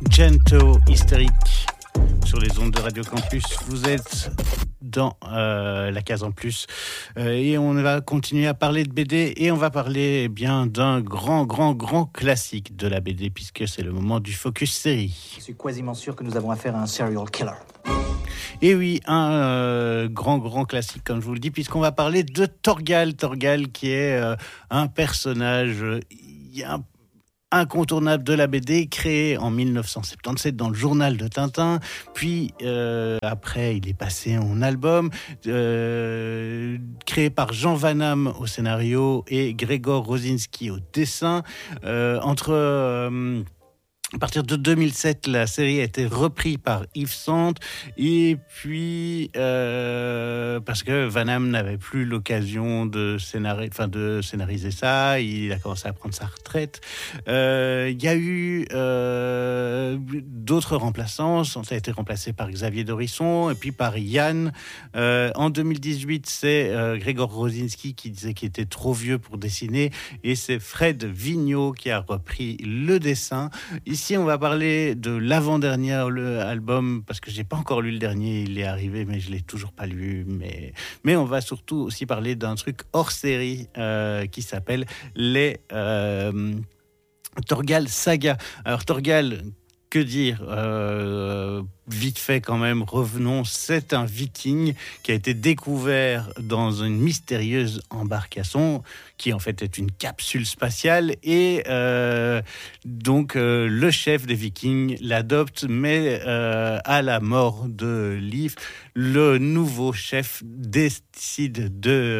Gento hystérique sur les ondes de Radio Campus. Vous êtes dans la case en plus et on va continuer à parler de BD et on va parler bien d'un grand classique de la BD puisque c'est le moment du focus série. Je suis quasiment sûr que nous avons affaire à un serial killer. Et oui, un grand classique, comme je vous le dis, puisqu'on va parler de Thorgal. Thorgal qui est un personnage incontournable de la BD, créé en 1977 dans le journal de Tintin, puis après il est passé en album, créé par Jean Van Hamme au scénario et Grzegorz Rosinski au dessin. À partir de 2007, la série a été reprise par Yves Sand et puis parce que Van Hamme n'avait plus l'occasion de scénariser ça, il a commencé à prendre sa retraite. Il y a eu d'autres remplaçants, ça a été remplacé par Xavier Dorisson et puis par Yann. En 2018, c'est Grzegorz Rosinski qui disait qu'il était trop vieux pour dessiner et c'est Fred Vigneault qui a repris le dessin. Ici, on va parler de l'avant-dernier album, parce que j'ai pas encore lu le dernier, il est arrivé, mais je l'ai toujours pas lu. Mais on va surtout aussi parler d'un truc hors série qui s'appelle les Thorgal Saga. Alors Thorgal, que dire vite fait quand même, revenons, c'est un viking qui a été découvert dans une mystérieuse embarcation qui en fait est une capsule spatiale et donc le chef des vikings l'adopte, mais à la mort de Leif, le nouveau chef décide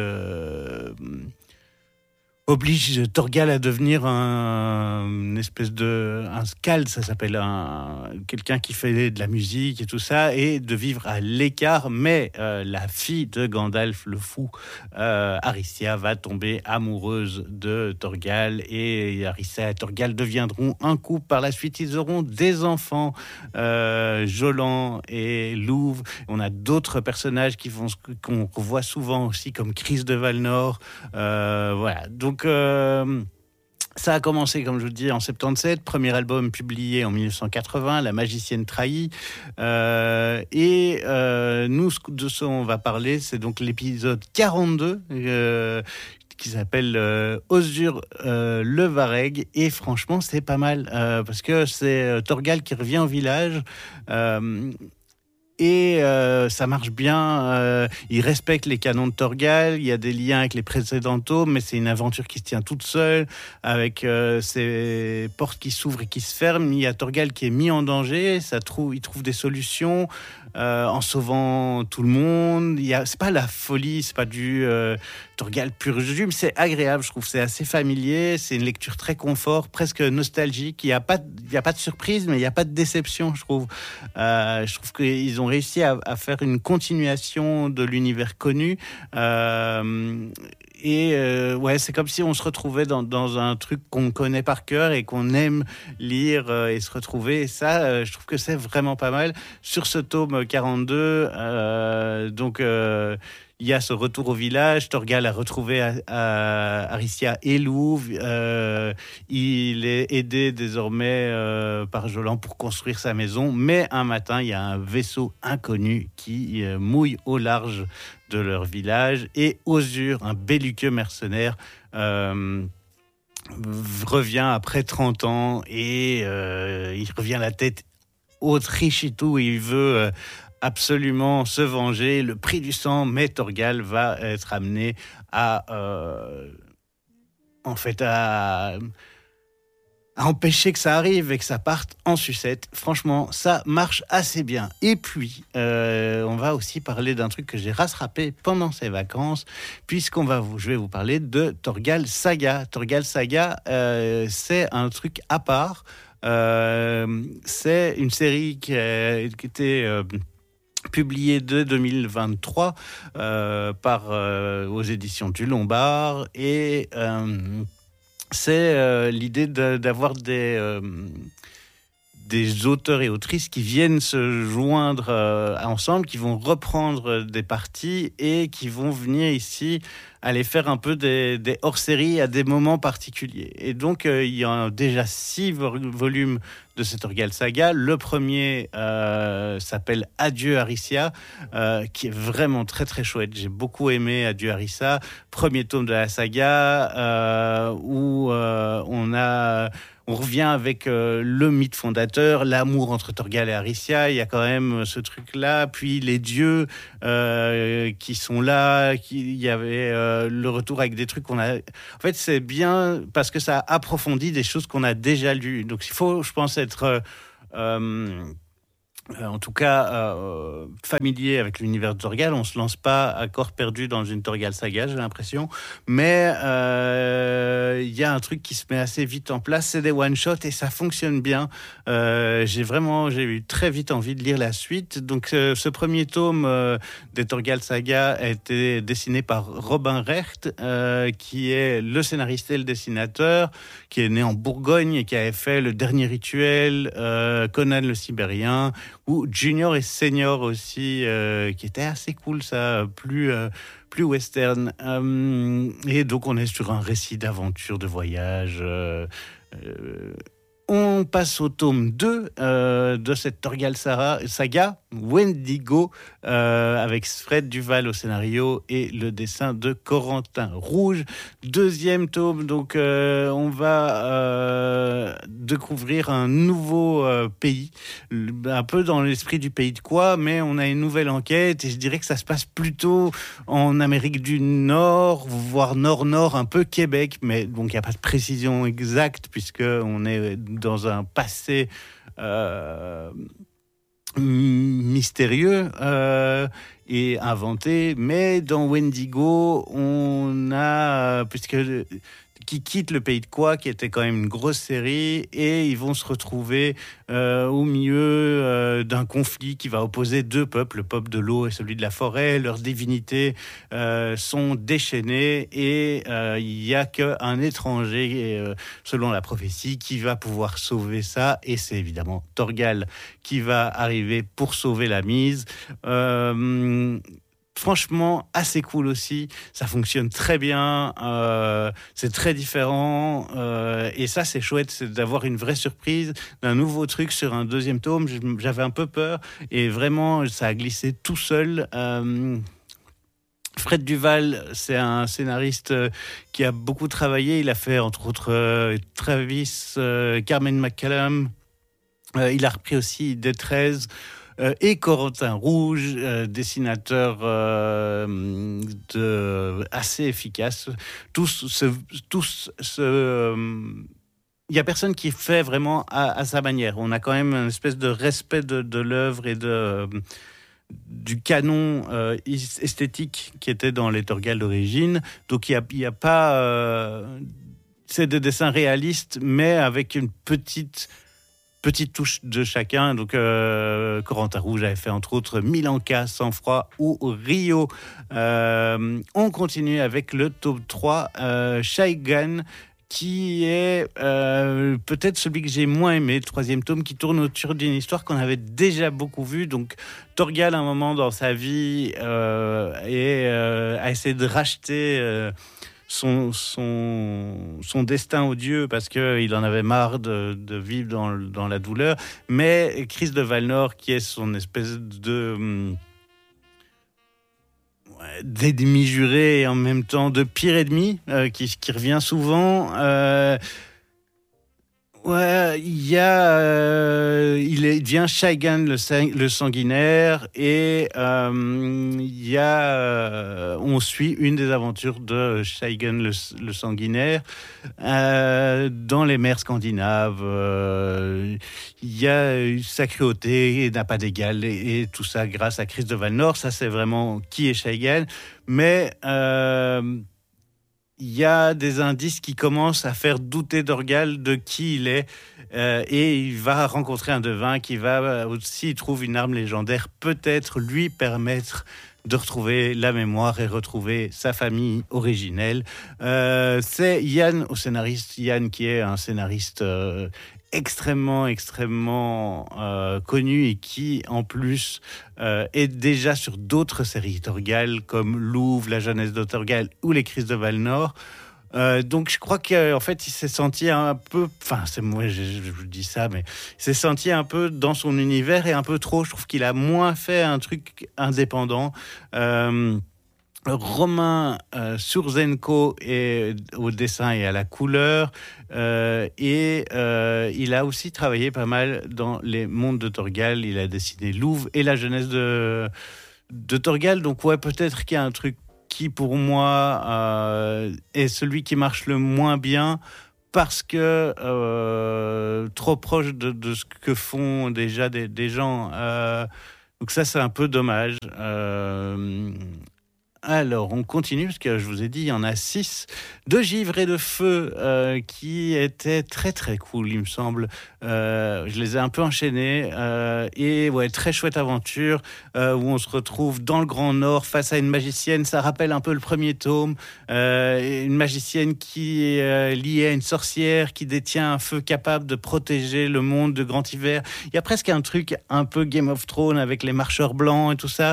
oblige Thorgal à devenir une espèce de un skald, ça s'appelle, quelqu'un qui fait de la musique et tout ça, et de vivre à l'écart. Mais la fille de Gandalf le fou, Aristia, va tomber amoureuse de Thorgal, et Aristia et Thorgal deviendront un couple. Par la suite, ils auront des enfants, Jolan et Louve. On a d'autres personnages qu'on revoit souvent aussi, comme Chris de Valnor. Voilà. Donc, ça a commencé, comme je vous le dis, en 77, premier album publié en 1980, La magicienne trahie. Nous, de ce dont on va parler, c'est donc l'épisode 42, qui s'appelle Osur le Vareg. Et franchement, c'est pas mal, parce que c'est Thorgal qui revient au village. Et ça marche bien, il respecte les canons de Thorgal, il y a des liens avec les précédents tomes, mais c'est une aventure qui se tient toute seule, avec ces portes qui s'ouvrent et qui se ferment. Il y a Thorgal qui est mis en danger, il trouve des solutions en sauvant tout le monde. C'est pas la folie, c'est pas du Thorgal pur jus, mais c'est agréable, je trouve, c'est assez familier, c'est une lecture très confort, presque nostalgique. Il y a pas de surprise, mais il y a pas de déception, je trouve. Je trouve qu'ils ont réussi à faire une continuation de l'univers connu. Ouais, c'est comme si on se retrouvait dans un truc qu'on connaît par cœur et qu'on aime lire et se retrouver. Et ça, je trouve que c'est vraiment pas mal. Sur ce tome 42, il y a ce retour au village. Thorgal a retrouvé Aristia et Louve. Il est aidé désormais par Jolan pour construire sa maison. Mais un matin, il y a un vaisseau inconnu qui mouille au large de leur village. Et Osur, un belliqueux mercenaire, revient après 30 ans et il revient la tête haute, riche et tout. Et il veut absolument se venger. Le prix du sang, mais Thorgal va être amené à empêcher que ça arrive et que ça parte en sucette. Franchement, ça marche assez bien. Et puis, on va aussi parler d'un truc que j'ai rattrapé pendant ces vacances, je vais vous parler de Thorgal Saga. Thorgal Saga, c'est un truc à part. C'est une série qui était publié dès 2023 aux éditions du Lombard, et c'est l'idée d'avoir des auteurs et autrices qui viennent se joindre ensemble, qui vont reprendre des parties et qui vont venir ici aller faire un peu des hors-séries à des moments particuliers. Et donc, il y a déjà 6 volumes de cette Torgal saga. Le premier s'appelle Adieu Aricia, qui est vraiment très très chouette. J'ai beaucoup aimé Adieu Aricia, premier tome de la saga, où on revient avec le mythe fondateur, l'amour entre Torgal et Aricia. Il y a quand même ce truc-là. Puis les dieux qui sont là. Il y avait le retour avec des trucs qu'on a... En fait, c'est bien parce que ça approfondit des choses qu'on a déjà lues. Donc, il faut, je pense, être... en tout cas, familier avec l'univers de Torgal. On ne se lance pas à corps perdu dans une Torgal saga, j'ai l'impression. Mais il y a un truc qui se met assez vite en place, c'est des one-shots et ça fonctionne bien. J'ai eu très vite envie de lire la suite. Donc, ce premier tome des Torgal saga a été dessiné par Robin Recht, qui est le scénariste et le dessinateur, qui est né en Bourgogne et qui avait fait Le Dernier Rituel, Conan le Sibérien, ou Junior et Senior aussi, qui était assez cool, ça, plus western. Et donc, on est sur un récit d'aventure, de voyage. On passe au tome 2 de cette Torgal saga, Wendigo, avec Fred Duval au scénario et le dessin de Corentin Rouge. Deuxième tome, donc on va découvrir un nouveau pays, un peu dans l'esprit du Pays de quoi, mais on a une nouvelle enquête et je dirais que ça se passe plutôt en Amérique du Nord, voire Nord-Nord, un peu Québec, mais donc il n'y a pas de précision exacte puisqu'on est dans un passé mystérieux et inventé, mais dans Wendigo, on a, qui quitte le Pays de quoi, qui était quand même une grosse série, et ils vont se retrouver au milieu d'un conflit qui va opposer 2 peuples, le peuple de l'eau et celui de la forêt. Leurs divinités sont déchaînées et il n'y a qu'un étranger, selon la prophétie, qui va pouvoir sauver ça, et c'est évidemment Torgal qui va arriver pour sauver la mise. Franchement, assez cool aussi. Ça fonctionne très bien. C'est très différent. Et ça, c'est chouette, c'est d'avoir une vraie surprise d'un nouveau truc sur un deuxième tome. J'avais un peu peur. Et vraiment, ça a glissé tout seul. Fred Duval, c'est un scénariste qui a beaucoup travaillé. Il a fait, entre autres, Travis, Carmen McCallum. Il a repris aussi Des 13. Et Corentin Rouge, dessinateur assez efficace. Il n'y a personne qui fait vraiment à sa manière. On a quand même une espèce de respect de l'œuvre et du canon esthétique qui était dans les Torgal d'origine. Donc il y a pas... c'est des dessins réalistes, mais avec une petite touche de chacun. Donc, Corentin Rouge avait fait, entre autres, Milanka, Sang-Froid ou Rio. On continue avec le tome 3, Shaigan, qui est peut-être celui que j'ai moins aimé, le 3e tome, qui tourne autour d'une histoire qu'on avait déjà beaucoup vue. Donc, Torgal, à un moment dans sa vie, a essayé de racheter... son destin odieux parce qu'il en avait marre de vivre dans la douleur. Mais Chris de Valnor, qui est son espèce d'ennemi juré et en même temps de pire ennemi, qui revient souvent... il devient Shaigan le sanguinaire et on suit une des aventures de Shaigan le sanguinaire dans les mers scandinaves. Il y a sa cruauté n'a pas d'égal et tout ça grâce à Chris de Valnor. Ça, c'est vraiment qui est Shaigan, mais il y a des indices qui commencent à faire douter Torgal de qui il est, et il va rencontrer un devin qui va, s'il trouve une arme légendaire, peut-être lui permettre de retrouver la mémoire et retrouver sa famille originelle. C'est Yann, au scénariste, Yann qui est un scénariste extrêmement connu et qui en plus est déjà sur d'autres séries Torgal comme Louvre, La jeunesse de Torgal ou Les Crises de Valnor. Donc je crois qu'en fait il s'est senti un peu, enfin c'est moi je dis ça, mais il s'est senti un peu dans son univers et un peu trop. Je trouve qu'il a moins fait un truc indépendant. Romain Surzenko est au dessin et à la couleur, et il a aussi travaillé pas mal dans les mondes de Torgal. Il a dessiné Louvre et la jeunesse de Torgal. Donc ouais, peut-être qu'il y a un truc qui pour moi est celui qui marche le moins bien, parce que trop proche de ce que font déjà des gens. Donc ça, c'est un peu dommage. Alors, on continue, parce que je vous ai dit, il y en a 6. De Givre et de Feu, qui étaient très très cool, il me semble. Je les ai un peu enchaînés. Et ouais, très chouette aventure, où on se retrouve dans le Grand Nord face à une magicienne. Ça rappelle un peu le premier tome. Une magicienne qui est liée à une sorcière qui détient un feu capable de protéger le monde de Grand Hiver. Il y a presque un truc un peu Game of Thrones avec les marcheurs blancs et tout ça.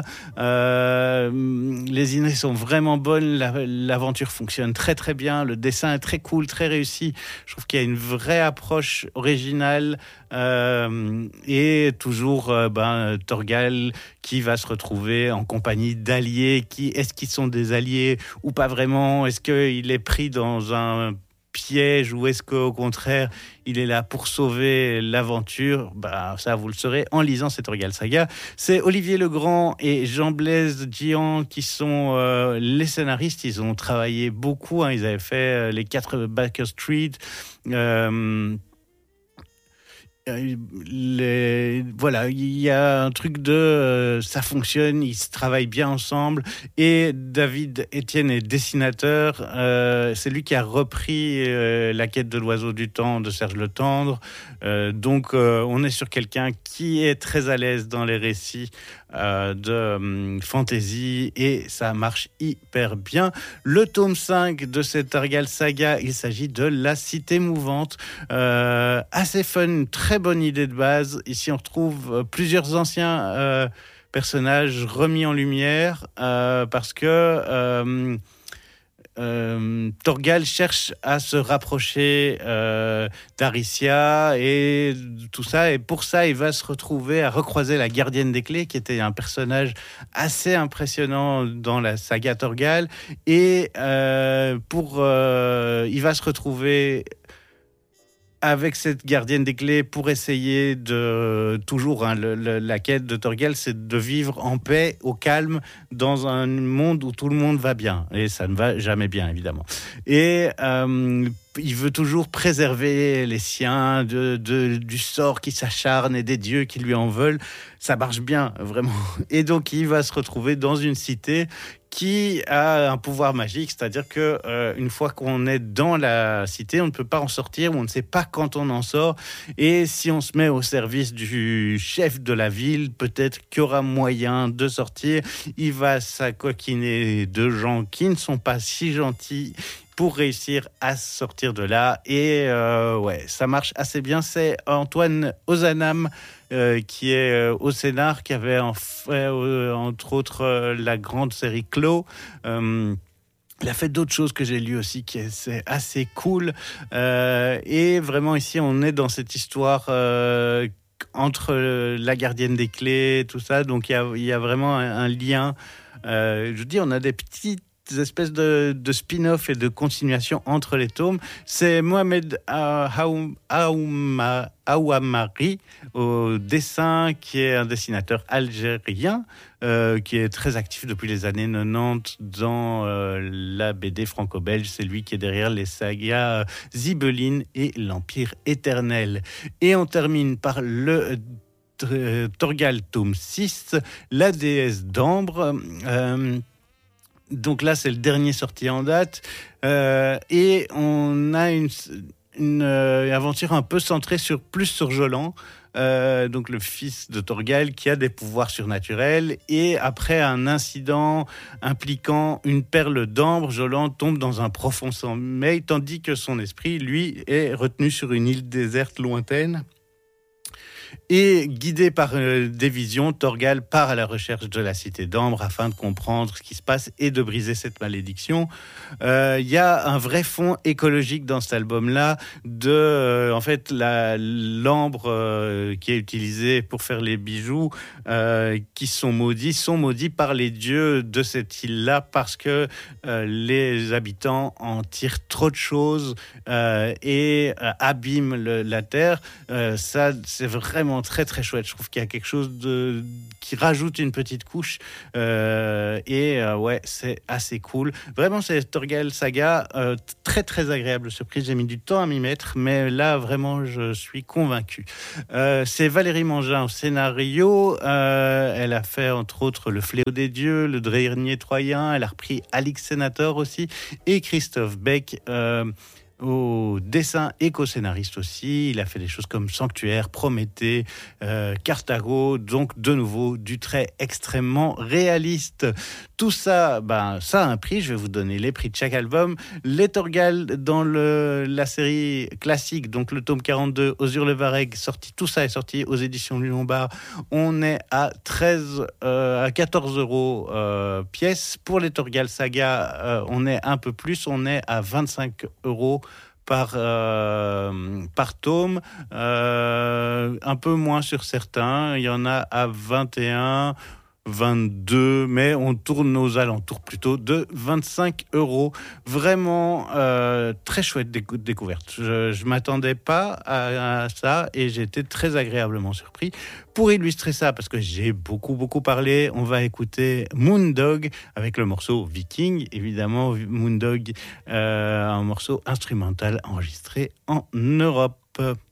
Les idées sont vraiment bonnes, l'aventure fonctionne très très bien, le dessin est très cool, très réussi. Je trouve qu'il y a une vraie approche originale, et toujours Torgal qui va se retrouver en compagnie d'alliés. Est-ce qu'ils sont des alliés ou pas vraiment? Est-ce qu'il est pris dans un piège ou est-ce qu'au contraire il est là pour sauver l'aventure? Ça vous le saurez en lisant cette Torgal Saga. C'est Olivier Legrand et Jean-Blaise Dian qui sont les scénaristes. Ils ont travaillé beaucoup, ils avaient fait les 4 Baker Street, voilà, il y a un truc de ça fonctionne, ils travaillent bien ensemble. Et David Etienne est dessinateur, c'est lui qui a repris La quête de l'oiseau du temps de Serge Le Tendre. Donc on est sur quelqu'un qui est très à l'aise dans les récits de fantasy, et ça marche hyper bien. Le tome 5 de cette Torgal Saga, il s'agit de La Cité Mouvante, assez fun, très bonne idée de base. Ici on retrouve plusieurs anciens personnages remis en lumière, parce que Torgal cherche à se rapprocher d'Aricia et tout ça, et pour ça il va se retrouver à recroiser la gardienne des clés, qui était un personnage assez impressionnant dans la saga Torgal, et il va se retrouver avec cette gardienne des clés pour essayer de... Toujours, la quête de Torgal, c'est de vivre en paix, au calme, dans un monde où tout le monde va bien. Et ça ne va jamais bien, évidemment. Et il veut toujours préserver les siens du sort qui s'acharne et des dieux qui lui en veulent. Ça marche bien, vraiment. Et donc, il va se retrouver dans une cité qui a un pouvoir magique, c'est-à-dire que une fois qu'on est dans la cité, on ne peut pas en sortir, ou on ne sait pas quand on en sort. Et si on se met au service du chef de la ville, peut-être qu'il y aura moyen de sortir. Il va s'acoquiner de gens qui ne sont pas si gentils pour réussir à sortir de là. Et ouais, ça marche assez bien. C'est Antoine Ozanam qui est au scénar, qui avait fait entre autres la grande série Clos. Il a fait d'autres choses que j'ai lues aussi, c'est assez cool. Et vraiment ici, on est dans cette histoire entre la gardienne des clés, tout ça. Donc il y a vraiment un lien. Je dis, on a des petites espèces de spin-off et de continuation entre les tomes. C'est Mohamed Aouamari au dessin, qui est un dessinateur algérien, qui est très actif depuis les années 90 dans la BD franco-belge. C'est lui qui est derrière les sagas Zibeline et l'Empire éternel. Et on termine par le Torgal tome 6, La déesse d'Ambre. Donc là, c'est le dernier sorti en date. Et on a une aventure un peu centrée plus sur Jolan. Donc le fils de Thorgal qui a des pouvoirs surnaturels, et après un incident impliquant une perle d'ambre, Jolan tombe dans un profond sommeil, tandis que son esprit, lui, est retenu sur une île déserte lointaine. Et guidé par des visions, Thorgal part à la recherche de la cité d'Ambre afin de comprendre ce qui se passe et de briser cette malédiction. Il y a un vrai fond écologique dans cet album-là, en fait, l'ambre qui est utilisée pour faire les bijoux qui sont maudits par les dieux de cette île-là, parce que les habitants en tirent trop de choses et abîment la terre. Ça, c'est vraiment très très chouette. Je trouve qu'il y a quelque chose qui rajoute une petite couche ouais, c'est assez cool. Vraiment, c'est Thorgal Saga, très très agréable surprise. J'ai mis du temps à m'y mettre, mais là vraiment je suis convaincu. C'est Valérie Mangin au scénario. Elle a fait entre autres Le Fléau des Dieux, Le Dernier Troyen. Elle a repris Alix Sénator aussi, et Christophe Beck au dessin et co-scénariste aussi. Il a fait des choses comme Sanctuaire, Prométhée, Carthago, donc de nouveau du trait extrêmement réaliste. Tout ça, ça a un prix. Je vais vous donner les prix de chaque album. Les Thorgal dans la série classique, donc le tome 42, Ozur-le-Vareg, tout ça est sorti aux éditions du Lombard. On est à 14 euros pièce. Pour les Thorgal Saga, on est un peu plus, on est à 25 euros par tome, un peu moins sur certains. Il y en a à 21, 22, mais on tourne aux alentours plutôt de 25 euros. Vraiment très chouette découverte. Je m'attendais pas à ça et j'ai été très agréablement surpris. Pour illustrer ça, parce que j'ai beaucoup parlé, on va écouter Moondog avec le morceau Viking. Évidemment, Moondog, un morceau instrumental enregistré en Europe.